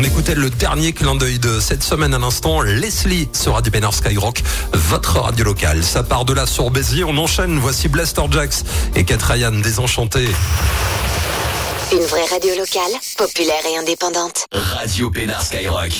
On écoutait le dernier clin d'œil de cette semaine à l'instant. Leslie sera du Pénard Skyrock, votre radio locale. Ça part de là sur Béziers, on enchaîne. Voici Blaster Jax et Kat Ryan, Désenchanté. Une vraie radio locale, populaire et indépendante. Radio Pénard Skyrock.